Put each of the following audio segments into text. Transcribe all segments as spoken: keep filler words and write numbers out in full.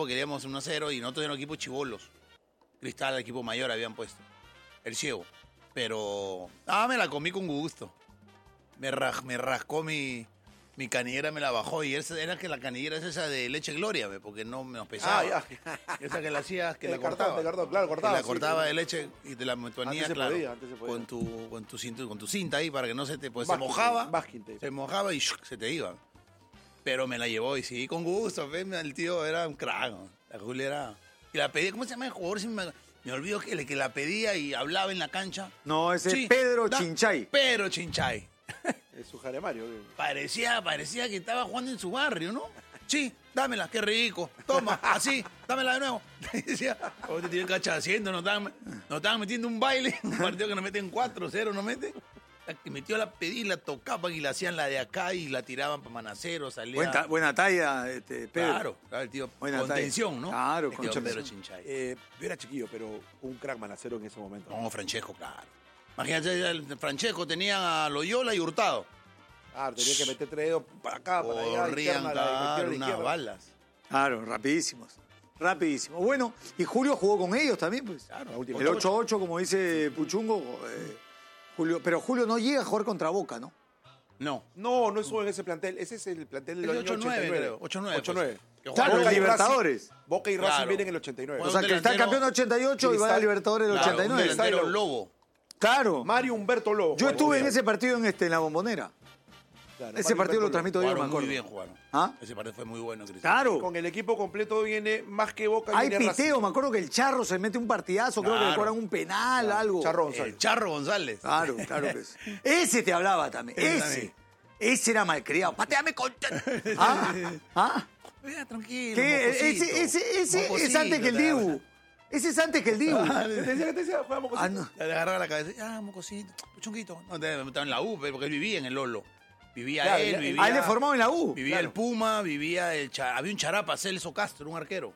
porque queríamos uno a cero y nosotros éramos equipos chibolos. Cristal, equipo mayor, habían puesto. El ciego. Pero, ah, me la comí con gusto. Me, raj, me rascó mi, mi canillera, me la bajó. Y esa, era que la canillera es esa de leche Gloria, porque no nos pesaba. Ah, ya. Esa que la hacías, que El la cartón, cortaba. el cartón, claro, cortaba, Que la sí, cortaba sí. de leche y te la ponías, Antes se claro, podía, antes se podía. con tu, con tu cinta, con tu cinta ahí para que no se te, pues se Masking mojaba, tape, masking tape. se mojaba y ¡shuc! Se te iba. Pero me la llevó y sí, con gusto, ¿ves? El tío era un crack, ¿no? La Julia era... Y la pedía, ¿cómo se llama el jugador? Si me, me olvido que el que la pedía y hablaba en la cancha. No, ese Sí, es Pedro da- Chinchay. Pedro Chinchay. Es su jaremario. Parecía, parecía que estaba jugando en su barrio, ¿no? Sí, dámela, qué rico. Toma, así, dámela de nuevo. Decía, ¿cómo te tienen cacha haciendo? Nos estaban, nos estaban metiendo un baile, un partido que nos meten cuatro cero, ¿no mete? La que metió la pedí, la tocaban y la hacían la de acá y la tiraban para Manacero, salía. Buena, buena talla, este, Pedro. Claro, claro, el tío. Buena con talla. tensión, ¿no? Claro, El con tío tensión. Pedro Chinchay. Eh, yo era chiquillo, pero un crack manacero en ese momento. No, Francesco, claro. Imagínate, el Francesco tenía a Loyola y Hurtado. Ah, tenía que meter tres dedos para acá, para allá, Corrían, izquierda, la claro, izquierda, la unas izquierda. balas. Claro, rapidísimos. Rapidísimos. Bueno, y Julio jugó con ellos también, pues. Claro, La última. El ocho ocho, como dice Puchungo. eh, Julio, pero Julio no llega a jugar contra Boca, ¿no? No. No, no estuvo en ese plantel. Ese es el plantel del Es año ocho nueve, ochenta y nueve. creo. ocho nueve, ocho nueve. pues. Que Claro, jugaron el Boca y Libertadores. Racing- Boca y Racing Claro. vienen en el ochenta y nueve. O Bueno, sea, que está el delantero- campeón ochenta y ocho y va a Cristal- Libertadores del Claro, ochenta y un nueve. delantero Cristal- Lobo. Claro. Mario Humberto Lobo. Yo estuve en Jugaron ese partido en, este, en la Bombonera. Claro, Ese Mario partido lo Humberto transmito yo, me Jugaron muy acuerdo. bien, jugaron. ¿Ah? Ese partido fue muy bueno, Cristian. Claro. Lobo. Con el equipo completo viene más que Boca. Hay viene piteo, Racing. me acuerdo que el Charro se mete un partidazo, creo que le Claro. cobran un penal, algo. Charro El González. Charro González. Claro, claro que sí. Ese te hablaba también, Ese ese. también. Ese era malcriado. Pateame con... ¿Ah? ¿Ah? Mira, tranquilo. ¿Qué? mocosito. Ese, ese, ese es Mocosito, antes que el te Dibu. agarra. Ese es antes que el Dibu. ¿Qué te decía? ¿Qué te decía? Jugamos Ah, no. Le agarraba la cabeza. Ah, mocosito, chunguito. No, te- estaba en la U, porque él vivía en el Lolo. Vivía Claro, él, él- vivía... Ah, él le formado en la U. Vivía claro. el Puma, vivía el... Cha- había un charapa, Celso Castro, un arquero.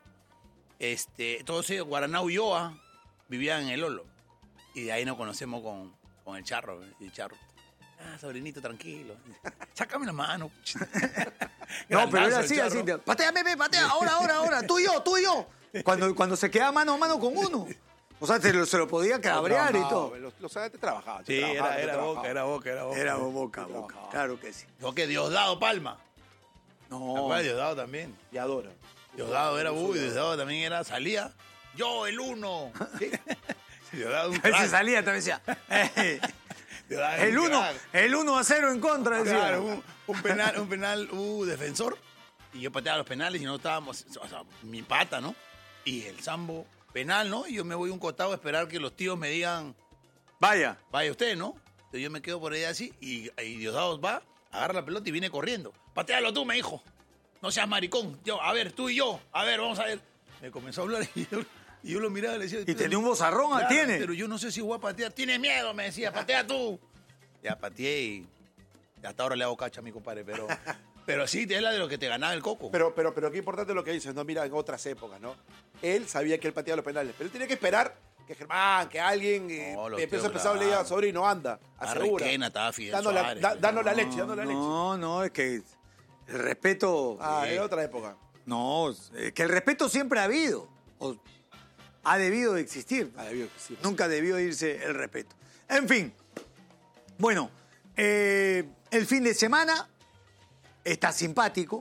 Este, todos ellos, Guaraná Ulloa, vivían en el Lolo. Y de ahí nos conocemos con, con el Charro. ¿eh? Y el Charro, ah, sobrinito, tranquilo. Sácame la mano. No, pero era Grandazo el así, Charro. así. te- Pateame, ve, patea, ahora, ahora, ahora. Tú y yo, tú y yo. Cuando, cuando se quedaba mano a mano con uno. O sea, se lo, se lo podía cabrear y todo. Los, los antes trabajaban. Sí, era, era boca, era boca, era boca. Era boca, boca. Claro que sí. Yo que Diosdado Palma. ¿Te No. acuerdas de Diosdado también? Y adora. Diosdado era, uy, Diosdado también era, salía. Yo, el uno. Diosdado un Él se crack. salía, también decía. "Eh, Diosdado el un uno, crack. el uno a cero en contra, decía. Claro, un, un penal, un penal, uh, defensor. Y yo pateaba los penales y no estábamos, o sea, mi pata, ¿no? Y el sambo, penal, ¿no? Y yo me voy a un costado a esperar que los tíos me digan, Vaya. vaya usted, ¿no? Entonces yo me quedo por ahí así y, y Diosdado va, agarra la pelota y viene corriendo. Patealo tú, me dijo. No seas maricón. Yo, a ver, tú y yo. A ver, vamos a ver. Me comenzó a hablar y yo, y yo lo miraba y le decía... Y tenía un bozarrón, Claro, tiene. Pero yo no sé si voy a patear. Tienes miedo, me decía, patea tú. Ya pateé y hasta ahora le hago cacha a mi compadre, pero... Pero sí, es la de lo que te ganaba el coco. Pero, pero, pero qué importante lo que dices, ¿no? Mira, en otras épocas, ¿no? Él sabía que él pateaba los penales, pero él tenía que esperar que Germán, que alguien eh, No, los empiece a tíos empezar a bravos. leer, sobrino, anda, asegura. Requena, estaba Fidel Dando la, Suárez, da- pues. dando la leche, dando la leche. No, no, es que el respeto... Ah, eh, era otra época. No, es que el respeto siempre ha habido. O ha debido de existir. Ah, debió que sí. Nunca debió irse el respeto. En fin. Bueno, eh, el fin de semana está simpático.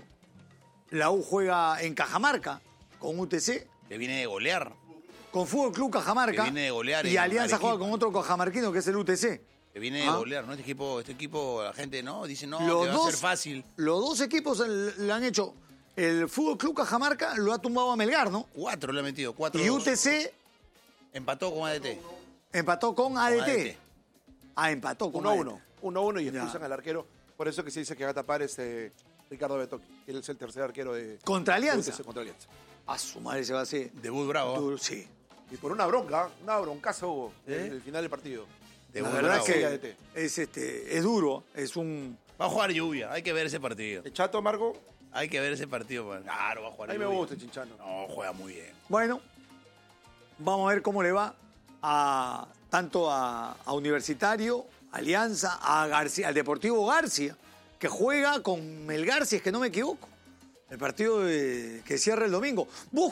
La U juega en Cajamarca con U T C, Que viene de golear. con Fútbol Club Cajamarca. Que viene de golear y en Alianza juega Arequipa. con otro cajamarquino que es el U T C. Que viene de Ah. golear, ¿no? Este equipo, este equipo, la gente, ¿no? Dice, no, los, que va dos, a ser fácil. los dos equipos le han hecho. El Fútbol Club Cajamarca lo ha tumbado a Melgar, ¿no? Cuatro le ha metido, cuatro. Y dos. U T C Empató con A D T. empató con A D A D T. T. Ah, empató con uno a A D T. uno. uno a uno y Ya. expulsan al arquero. Por eso que se dice que va a tapar este Ricardo Betoque. Él es el tercer arquero de... Contra Alianza. de U T C, contra Alianza. A su madre se va a hacer. Debut bravo. duro, sí. Y por una bronca, una broncaza hubo ¿Eh? en el final del partido. Debut La verdad bravo. es Sí, A D que T. es, este, es duro, es un... Va a jugar lluvia, hay que ver ese partido. El Chato Amargo, Hay que ver ese partido. man. Claro, va a jugar a mí me lluvia. gusta el Chinchano. No, juega muy bien. Bueno, vamos a ver cómo le va a tanto a, a Universitario, Alianza, a García, al Deportivo García, que juega con Melgar, si es que no me equivoco. El partido de- que cierra el domingo. Busca